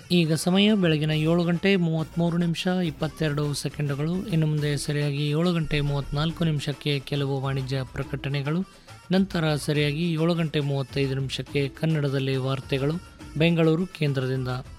ಈಗ ಸಮಯ ಬೆಳಗಿನ 7:33 ಇನ್ನು ಮುಂದೆ ಸರಿಯಾಗಿ 7:34 ಕೆಲವು ವಾಣಿಜ್ಯ ಪ್ರಕಟಣೆಗಳು, ನಂತರ ಸರಿಯಾಗಿ 7:35 ಕನ್ನಡದಲ್ಲಿ ವಾರ್ತೆಗಳು ಬೆಂಗಳೂರು ಕೇಂದ್ರದಿಂದ.